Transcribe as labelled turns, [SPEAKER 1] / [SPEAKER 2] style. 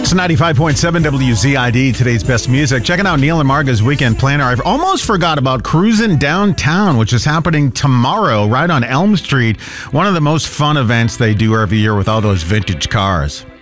[SPEAKER 1] It's 95.7 WZID, today's best music. Checking out Neil and Marga's weekend planner. I've almost forgot about Cruising Downtown, which is happening tomorrow right on Elm Street. One of the most fun events they do every year with all those vintage cars.